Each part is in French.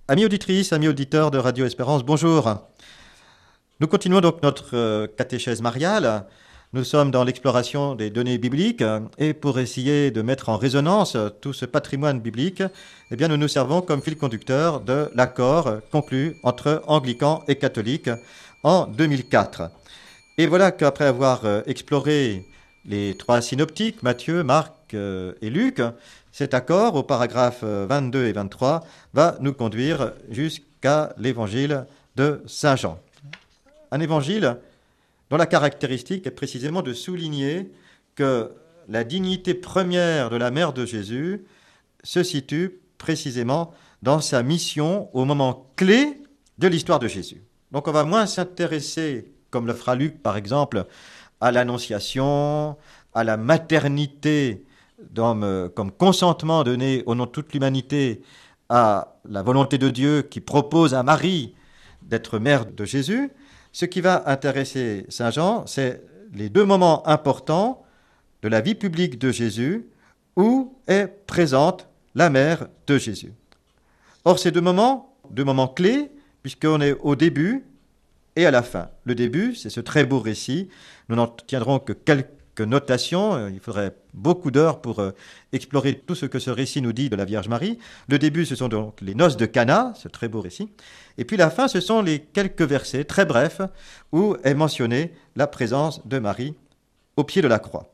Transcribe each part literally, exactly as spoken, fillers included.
Amis auditrices, amis auditeurs de Radio Espérance, bonjour. Nous continuons donc notre euh, catéchèse mariale. Nous sommes dans l'exploration des données bibliques et pour essayer de mettre en résonance tout ce patrimoine biblique, eh bien nous nous servons comme fil conducteur de l'accord conclu entre anglicans et catholiques en deux mille quatre. Et voilà qu'après avoir euh, exploré les trois synoptiques, Matthieu, Marc euh, et Luc, cet accord au paragraphe vingt-deux et vingt-trois va nous conduire jusqu'à l'évangile de Saint Jean. Un évangile dont la caractéristique est précisément de souligner que la dignité première de la mère de Jésus se situe précisément dans sa mission au moment clé de l'histoire de Jésus. Donc on va moins s'intéresser, comme le fera Luc par exemple, à l'annonciation, à la maternité comme, comme consentement donné au nom de toute l'humanité à la volonté de Dieu qui propose à Marie d'être mère de Jésus. Ce qui va intéresser Saint Jean, c'est les deux moments importants de la vie publique de Jésus où est présente la mère de Jésus. Or, ces deux moments, deux moments clés, puisqu'on est au début et à la fin. Le début, c'est ce très beau récit. Nous n'en tiendrons que quelques notations. Il faudrait beaucoup d'heures pour euh, explorer tout ce que ce récit nous dit de la Vierge Marie. Le début, ce sont donc les noces de Cana, ce très beau récit. Et puis la fin, ce sont les quelques versets très brefs où est mentionnée la présence de Marie au pied de la croix.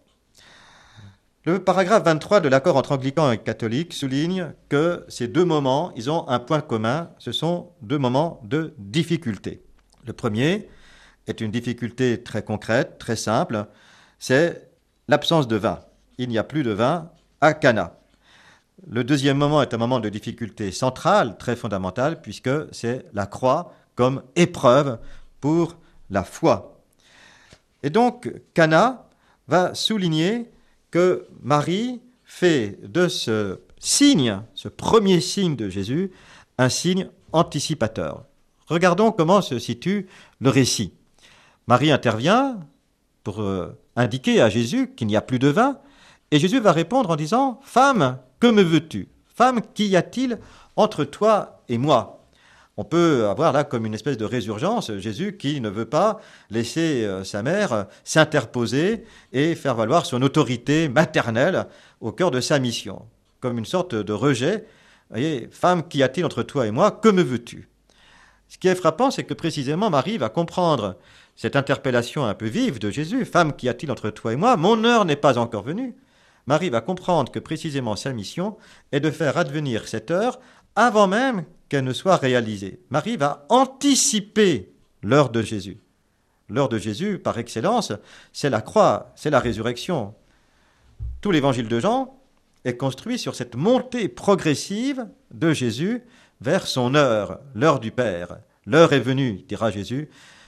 Le paragraphe vingt-trois de l'accord entre anglicans et catholiques souligne que ces deux moments, ils ont un point commun, ce sont deux moments de difficulté. Le premier est une difficulté très concrète, très simple, c'est l'absence de vin. Il n'y a plus de vin à Cana. Le deuxième moment est un moment de difficulté centrale, très fondamentale, puisque c'est la croix comme épreuve pour la foi. Et donc, Cana va souligner que Marie fait de ce signe, ce premier signe de Jésus, un signe anticipateur. Regardons comment se situe le récit. Marie intervient pour euh, indiquer à Jésus qu'il n'y a plus de vin, et Jésus va répondre en disant « Femme, que me veux-tu ? Femme, qu'y a-t-il entre toi et moi ?» On peut avoir là comme une espèce de résurgence, Jésus qui ne veut pas laisser euh, sa mère euh, s'interposer et faire valoir son autorité maternelle au cœur de sa mission, comme une sorte de rejet. Vous voyez, « Femme, qu'y a-t-il entre toi et moi ? Que me veux-tu ?» Ce qui est frappant, c'est que précisément Marie va comprendre cette interpellation un peu vive de Jésus. « Femme, qu'y a-t-il entre toi et moi ? Mon heure n'est pas encore venue. » Marie va comprendre que précisément sa mission est de faire advenir cette heure avant même qu'elle ne soit réalisée. Marie va anticiper l'heure de Jésus. L'heure de Jésus, par excellence, c'est la croix, c'est la résurrection. Tout l'évangile de Jean est construit sur cette montée progressive de Jésus vers son heure, l'heure du Père. L'heure est venue, dira Jésus,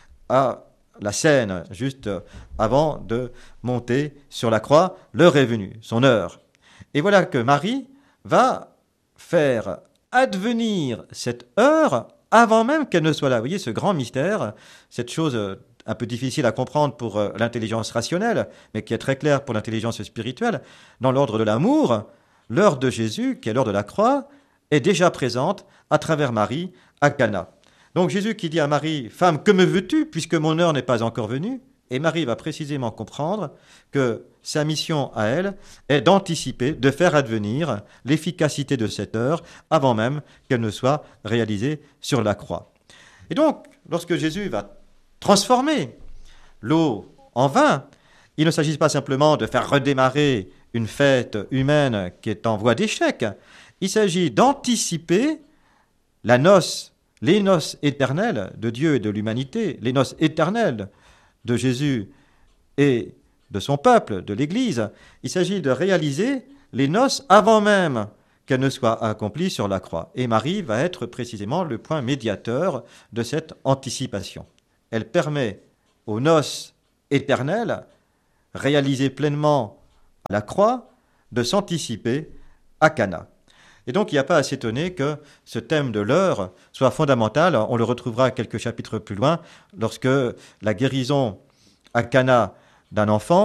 à la scène juste avant de monter sur la croix. L'heure est venue, son heure. Et voilà que Marie va faire advenir cette heure avant même qu'elle ne soit là. Vous voyez ce grand mystère, cette chose un peu difficile à comprendre pour l'intelligence rationnelle, mais qui est très claire pour l'intelligence spirituelle. Dans l'ordre de l'amour, l'heure de Jésus, qui est l'heure de la croix, est déjà présente à travers Marie à Cana. Donc Jésus qui dit à Marie « Femme, que me veux-tu, puisque mon heure n'est pas encore venue ?» Et Marie va précisément comprendre que sa mission à elle est d'anticiper, de faire advenir l'efficacité de cette heure avant même qu'elle ne soit réalisée sur la croix. Et donc, lorsque Jésus va transformer l'eau en vin, il ne s'agit pas simplement de faire redémarrer une fête humaine qui est en voie d'échec, il s'agit d'anticiper la noce, les noces éternelles de Dieu et de l'humanité, les noces éternelles de Jésus et de son peuple, de l'Église. Il s'agit de réaliser les noces avant même qu'elles ne soient accomplies sur la croix. Et Marie va être précisément le point médiateur de cette anticipation. Elle permet aux noces éternelles, réalisées pleinement à la croix, de s'anticiper à Cana. Et donc, il n'y a pas à s'étonner que ce thème de l'heure soit fondamental. On le retrouvera quelques chapitres plus loin, lorsque la guérison à Cana d'un enfant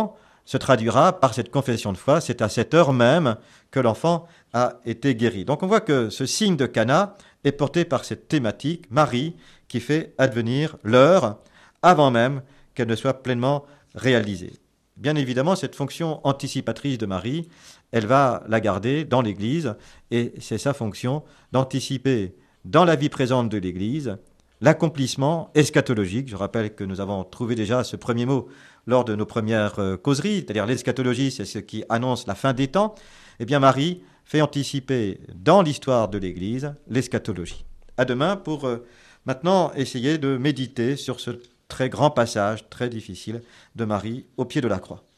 se traduira par cette confession de foi. C'est à cette heure même que l'enfant a été guéri. Donc on voit que ce signe de Cana est porté par cette thématique, Marie, qui fait advenir l'heure avant même qu'elle ne soit pleinement réalisée. Bien évidemment, cette fonction anticipatrice de Marie, elle va la garder dans l'Église, et c'est sa fonction d'anticiper dans la vie présente de l'Église l'accomplissement eschatologique. Je rappelle que nous avons trouvé déjà ce premier mot lors de nos premières euh, causeries, c'est-à-dire l'eschatologie, c'est ce qui annonce la fin des temps. Eh bien, Marie fait anticiper dans l'histoire de l'Église l'eschatologie. À demain pour euh, maintenant essayer de méditer sur ce très grand passage, très difficile, de Marie au pied de la croix.